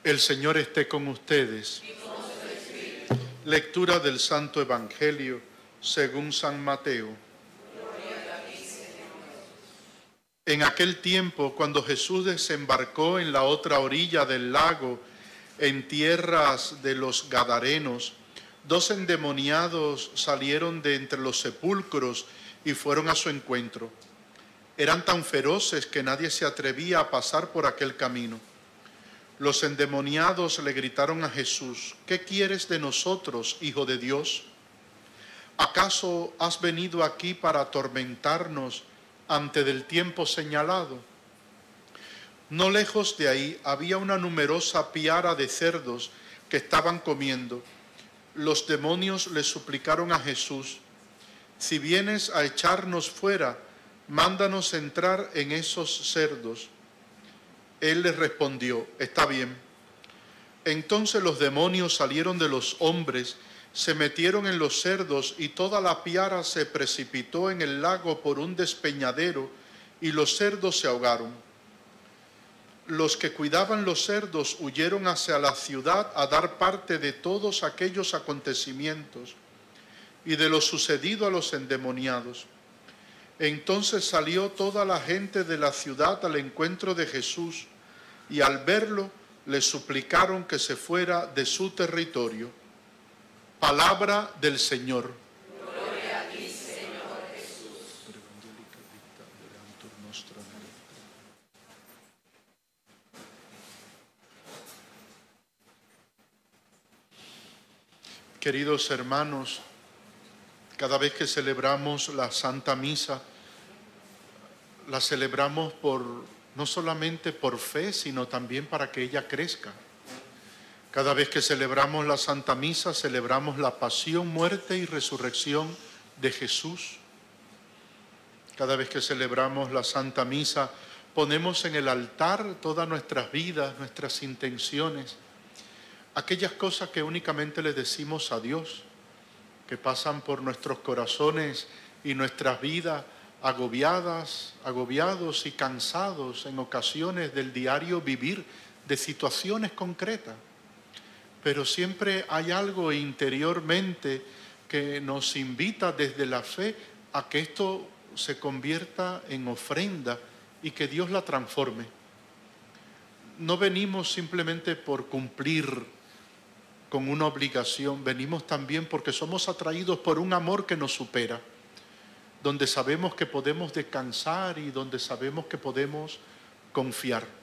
El Señor esté con ustedes. Lectura del Santo Evangelio según San Mateo. En aquel tiempo, cuando Jesús desembarcó en la otra orilla del lago, en tierras de los Gadarenos, 2 endemoniados salieron de entre los sepulcros y fueron a su encuentro. Eran tan feroces que nadie se atrevía a pasar por aquel camino. Los endemoniados le gritaron a Jesús: ¿qué quieres de nosotros, Hijo de Dios? ¿Acaso has venido aquí para atormentarnos antes del tiempo señalado? No lejos de ahí había una numerosa piara de cerdos que estaban comiendo. Los demonios le suplicaron a Jesús: si vienes a echarnos fuera, mándanos entrar en esos cerdos. Él les respondió: está bien. Entonces los demonios salieron de los hombres, se metieron en los cerdos y toda la piara se precipitó en el lago por un despeñadero y los cerdos se ahogaron. Los que cuidaban los cerdos huyeron hacia la ciudad a dar parte de todos aquellos acontecimientos y de lo sucedido a los endemoniados. Entonces salió toda la gente de la ciudad al encuentro de Jesús y al verlo le suplicaron que se fuera de su territorio. Palabra del Señor. Gloria a ti, Señor Jesús. Queridos hermanos, cada vez que celebramos la Santa Misa, la celebramos no solamente por fe, sino también para que ella crezca. Cada vez que celebramos la Santa Misa, celebramos la pasión, muerte y resurrección de Jesús. Cada vez que celebramos la Santa Misa, ponemos en el altar todas nuestras vidas, nuestras intenciones, aquellas cosas que únicamente le decimos a Dios, que pasan por nuestros corazones y nuestras vidas agobiados y cansados en ocasiones del diario vivir de situaciones concretas. Pero siempre hay algo interiormente que nos invita desde la fe a que esto se convierta en ofrenda y que Dios la transforme. No venimos simplemente por cumplir con una obligación, venimos también porque somos atraídos por un amor que nos supera, donde sabemos que podemos descansar y donde sabemos que podemos confiar.